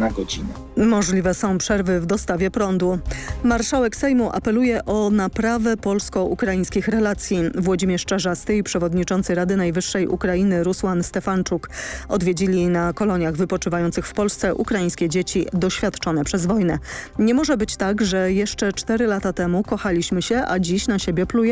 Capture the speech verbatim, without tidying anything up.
na godzinę. Możliwe są przerwy w dostawie prądu. Marszałek Sejmu apeluje o naprawę polsko-ukraińskich relacji. Włodzimierz Czarzasty i przewodniczący Rady Najwyższej Ukrainy Rusłan Stefanczuk odwiedzili na koloniach wypoczywających w Polsce ukraińskie dzieci doświadczone przez wojnę. Nie może być tak, że jeszcze cztery lata temu kochaliśmy się, a dziś na siebie plujemy.